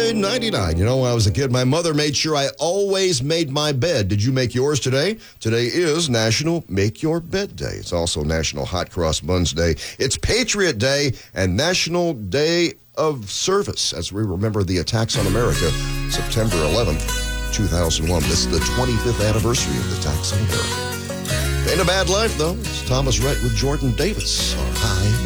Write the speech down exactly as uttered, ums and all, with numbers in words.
ninety-nine. You know, when I was a kid, my mother made sure I always made my bed. Did you make yours today? Today is National Make Your Bed Day. It's also National Hot Cross Buns Day. It's Patriot Day and National Day of Service as we remember the attacks on America, September eleventh, two thousand one. This is the twenty-fifth anniversary of the attacks on America. Ain't a bad life, though. It's Thomas Rhett with Jordan Davis on High